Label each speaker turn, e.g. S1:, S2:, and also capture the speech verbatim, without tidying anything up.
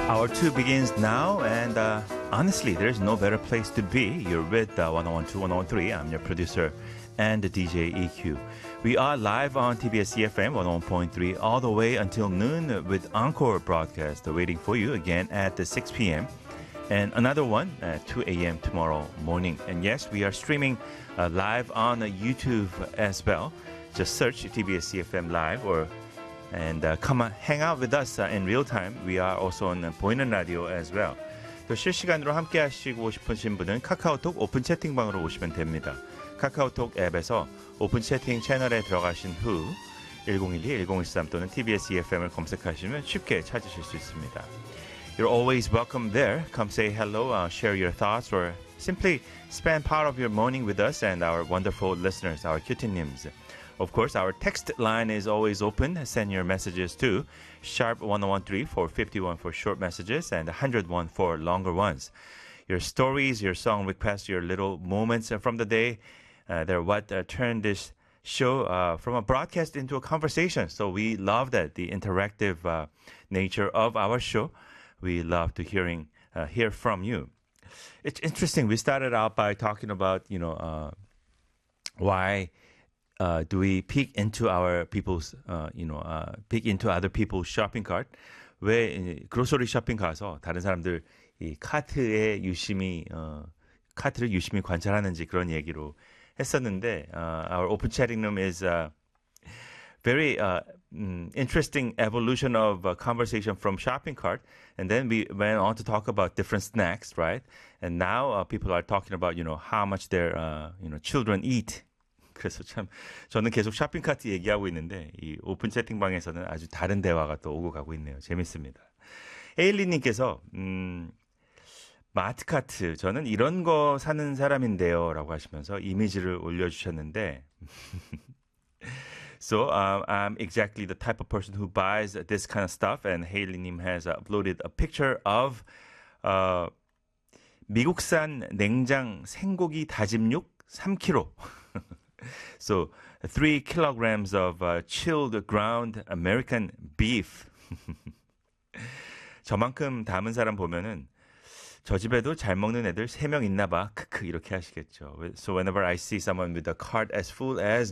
S1: Hour two begins now, and uh, honestly, there's no better place to be. You're with uh, one oh one two, one oh one three. I'm your producer and the D J E Q. We are live on T B S E F M one oh one point three all the way until noon with Encore broadcast waiting for you again at the six p.m. and another one at two a.m. tomorrow morning. And yes, we are streaming uh, live on uh, YouTube as well. Just search T B S E F M Live or and uh, come on, hang out with us uh, in real time. We are also on uh, 보이는 라디오 as well. 또 실시간으로 함께 하시고 싶으신 분은 카카오톡 오픈 채팅방으로 오시면 됩니다. 카카오톡 앱에서 오픈 채팅 채널에 들어가신 후 일공일이, 일공일삼 또는 티비에스 이에프엠을 검색하시면 쉽게 찾으실 수 있습니다. You're always welcome there. Come say hello, uh, share your thoughts, or simply spend part of your morning with us and our wonderful listeners, our cutie-nims. Of course, our text line is always open. Send your messages to sharp one oh one three for fifty-one for short messages and one oh one for longer ones. Your stories, your song requests, your little moments from the day, uh, they're what uh, turned this show uh, from a broadcast into a conversation. So we love that, the interactive uh, nature of our show. We love to hearing uh, hear from you. It's interesting. We started out by talking about, you know, uh, why Uh, do we peek into our people's, uh, you know, uh, peek into other people's shopping cart? 왜 그로서리 쇼핑 가서 다른 사람들 이 카트에 유심히 어, 카트를 유심히 관찰하는지 그런 얘기로 했었는데, uh, our open chatting room is a very uh, mm, interesting evolution of a conversation from shopping cart, and then we went on to talk about different snacks, right? And now uh, people are talking about, you know, how much their, uh, you know, children eat. 그래서 참 저는 계속 쇼핑 카트 얘기하고 있는데 이 오픈 채팅방에서는 아주 다른 대화가 또 오고 가고 있네요. 재밌습니다. 에일리님께서 음, 마트 카트 저는 이런 거 사는 사람인데요 라고 하시면서 이미지를 올려주셨는데 So um, I'm exactly the type of person who buys this kind of stuff, and 헤일리님 has uploaded a picture of uh, 미국산 냉장 생고기 다짐육 삼 킬로그램 So, three kilograms of uh, chilled ground American beef. 저만큼 담은 사람 보면은 저 집에도 잘 먹는 애들 세 명 있나 봐. 크크 이렇게 하시겠죠. So whenever I see someone with a cart as full as